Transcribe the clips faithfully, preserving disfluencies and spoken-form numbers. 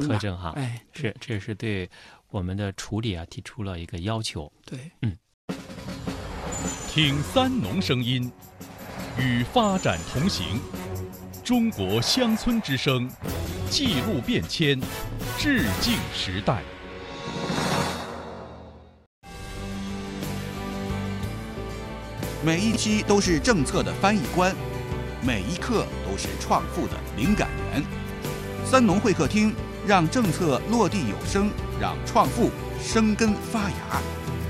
吧。 特征哈， 哎， 是，这是对我们的处理啊提出了一个要求。 对， 嗯。 听三农声音，与发展同行。中国乡村之声，记录变迁，致敬时代。 每一期都是政策的翻译官，每一刻都是创富的灵感源。三农会客厅，让政策落地有声，让创富生根发芽。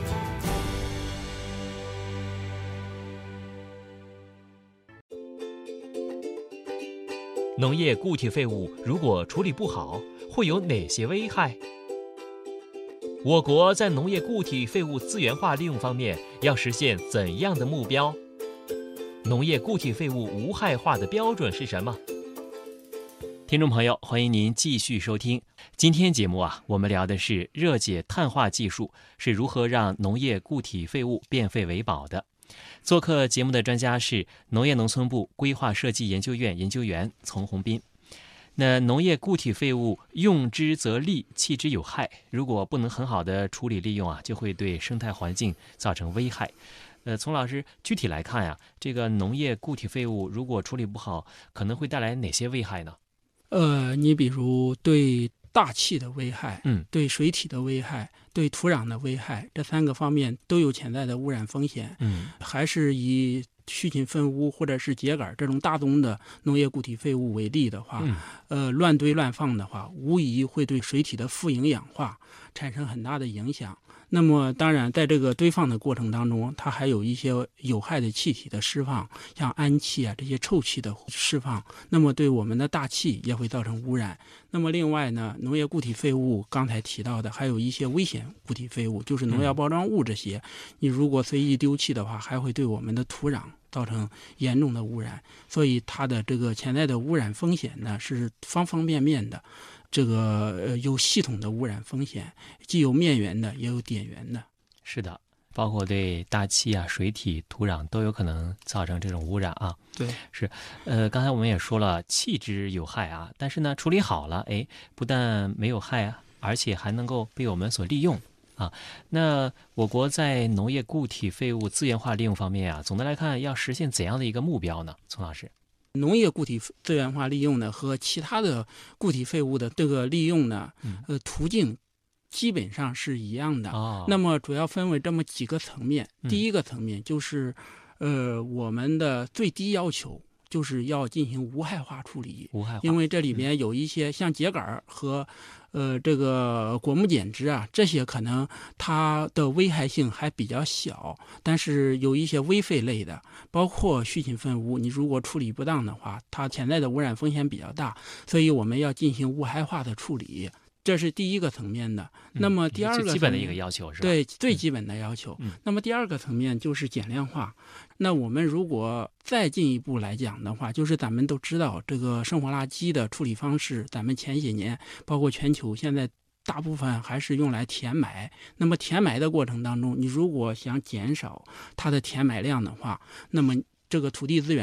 农业固体废物如果处理不好，会有哪些危害？我国在农业固体废物资源化利用方面要实现怎样的目标？农业固体废物无害化的标准是什么？ 听众朋友，欢迎您继续收听今天节目啊，我们聊的是热解碳化技术是如何让农业固体废物变废为宝的。做客节目的专家是农业农村部规划设计研究院研究员丛宏斌。那农业固体废物用之则利，弃之有害，如果不能很好的处理利用啊，就会对生态环境造成危害。呃，丛老师，具体来看呀、啊，这个农业固体废物如果处理不好，可能会带来哪些危害呢？ 呃，你比如对大气的危害， 嗯， 对水体的危害，对土壤的危害，这三个方面都有潜在的污染风险。 嗯， 还是以畜禽粪污或者是秸秆这种大宗的农业固体废物为例的话， 嗯、 呃，乱堆乱放的话，无疑会对水体的富营养化产生很大的影响。那么当然在这个堆放的过程当中，它还有一些有害的气体的释放，像氨气啊这些臭气的释放，那么对我们的大气也会造成污染。那么另外呢，农业固体废物刚才提到的还有一些危险固体废物，就是农药包装物这些、嗯、你如果随意丢弃的话，还会对我们的土壤造成严重的污染，所以它的这个潜在的污染风险呢是方方面面的。这个呃有系统的污染风险，既有面源的，也有点源的。 是的，包括对大气啊、水体、土壤都有可能造成这种污染啊。 对， 是，呃，刚才我们也说了，弃之有害啊，但是呢，处理好了，哎，不但没有害啊，而且还能够被我们所利用啊。那我国在农业固体废物资源化利用方面啊，总的来看，要实现怎样的一个目标呢？丛老师？ 农业固体资源化利用呢，和其他的固体废物的这个利用呢，呃，途径基本上是一样的。 哦、 那么主要分为这么几个层面。 嗯、 第一个层面就是，呃，我们的最低要求就是要进行无害化处理。 无害化， 因为这里边有一些像秸秆和呃这个果木碱枝啊，这些可能它的危害性还比较小，但是有一些微废类的，包括畜禽粪污，你如果处理不当的话，它潜在的污染风险比较大，所以我们要进行无害化的处理。这是第一个层面的。那么第二个最基本的一个要求是吧？ 对，最基本的要求、 嗯、 那么第二个层面就是减量化。那我们如果再进一步来讲的话，就是咱们都知道这个生活垃圾的处理方式，咱们前些年包括全球现在大部分还是用来填埋。那么填埋的过程当中，你如果想减少它的填埋量的话，那么这个土地资源